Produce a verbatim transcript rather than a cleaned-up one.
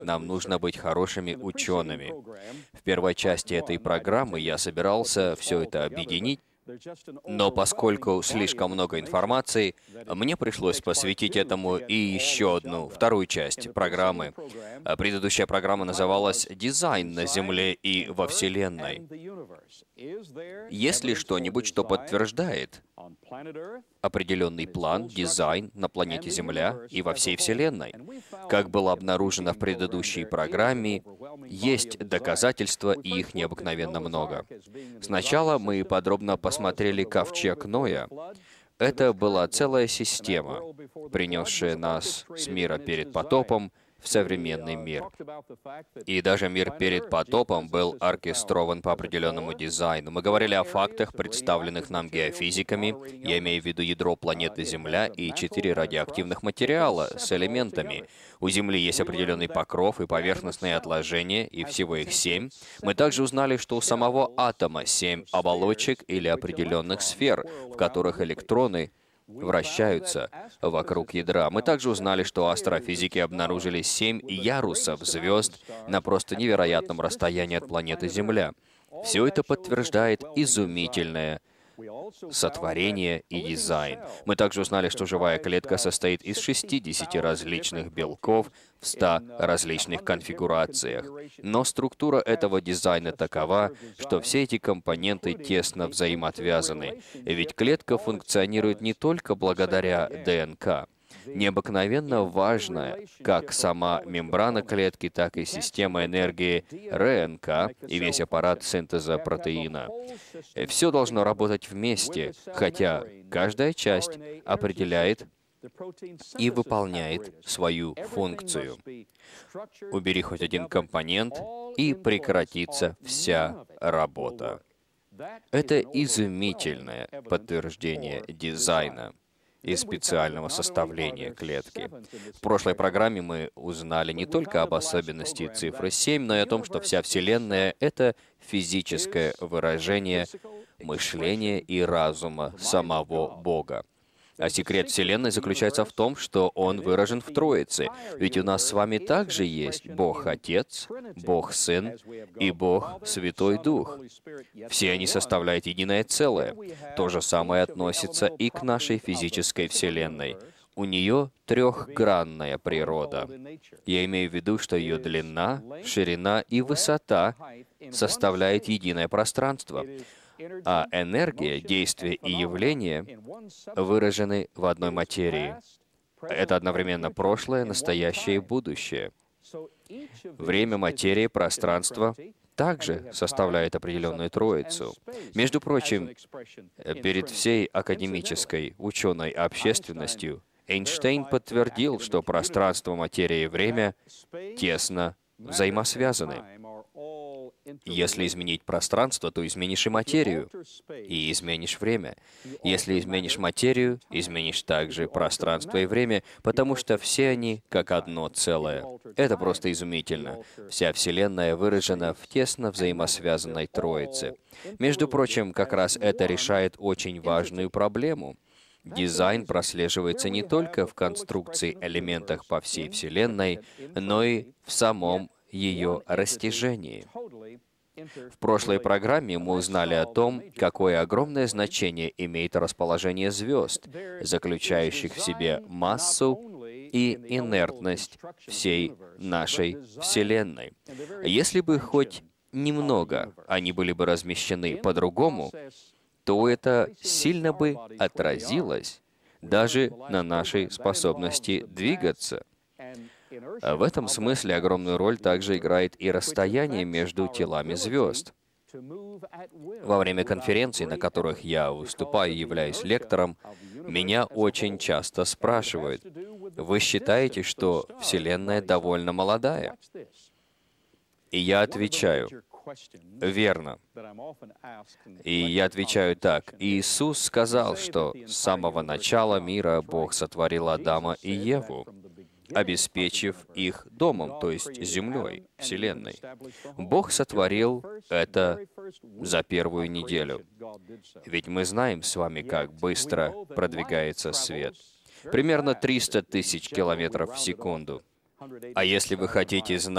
Нам нужно быть хорошими учеными. В первой части этой программы я собирался все это объединить, но поскольку слишком много информации, мне пришлось посвятить этому и еще одну, вторую часть программы. А Предыдущая программа называлась «Дизайн на Земле и во Вселенной». Есть ли что-нибудь, что подтверждает определенный план, дизайн на планете Земля и во всей Вселенной? Как было обнаружено в предыдущей программе, есть доказательства, и их необыкновенно много. Сначала мы подробно посмотрели ковчег Ноя. Это была целая система, принесшая нас с мира перед потопом в современный мир. И даже мир перед потопом был оркестрован по определенному дизайну. Мы говорили о фактах, представленных нам геофизиками, я имею в виду ядро планеты Земля и четыре радиоактивных материала с элементами. У Земли есть определенный покров и поверхностные отложения, и всего их семь. Мы также узнали, что у самого атома семь оболочек или определенных сфер, в которых электроны вращаются вокруг ядра. Мы также узнали, что астрофизики обнаружили семь ярусов звезд на просто невероятном расстоянии от планеты Земля. Все это подтверждает изумительное сотворение и дизайн. Мы также узнали, что живая клетка состоит из шестидесяти различных белков в ста различных конфигурациях. Но структура этого дизайна такова, что все эти компоненты тесно взаимоотвязаны, ведь клетка функционирует не только благодаря ДНК. Необыкновенно важная как сама мембрана клетки, так и система энергии РНК и весь аппарат синтеза протеина. Все должно работать вместе, хотя каждая часть определяет и выполняет свою функцию. Убери хоть один компонент, и прекратится вся работа. Это изумительное подтверждение дизайна и специального составления клетки. В прошлой программе мы узнали не только об особенности цифры семь, но и о том, что вся Вселенная — это физическое выражение мышления и разума самого Бога. А секрет Вселенной заключается в том, что он выражен в Троице. Ведь у нас с вами также есть Бог Отец, Бог Сын и Бог Святой Дух. Все они составляют единое целое. То же самое относится и к нашей физической Вселенной. У нее трехгранная природа. Я имею в виду, что ее длина, ширина и высота составляют единое пространство. А энергия, действие и явление выражены в одной материи. Это одновременно прошлое, настоящее и будущее. Время, материя, пространство также составляет определенную троицу. Между прочим, перед всей академической ученой общественностью Эйнштейн подтвердил, что пространство, материя и время тесно взаимосвязаны. Если изменить пространство, то изменишь и материю, и изменишь время. Если изменишь материю, изменишь также пространство и время, потому что все они как одно целое. Это просто изумительно. Вся Вселенная выражена в тесно взаимосвязанной Троице. Между прочим, как раз это решает очень важную проблему. Дизайн прослеживается не только в конструкции элементах по всей Вселенной, но и в самом ее растяжении. В прошлой программе мы узнали о том, какое огромное значение имеет расположение звезд, заключающих в себе массу и инертность всей нашей Вселенной. Если бы хоть немного они были бы размещены по-другому, то это сильно бы отразилось даже на нашей способности двигаться. А в этом смысле огромную роль также играет и расстояние между телами звезд. Во время конференций, на которых я выступаю, являюсь лектором, меня очень часто спрашивают: «Вы считаете, что Вселенная довольно молодая?» И я отвечаю: верно. И я отвечаю так. Иисус сказал, что с самого начала мира Бог сотворил Адама и Еву, обеспечив их домом, то есть землей, Вселенной. Бог сотворил это за первую неделю. Ведь мы знаем с вами, как быстро продвигается свет. Примерно триста тысяч километров в секунду. А если вы хотите знать,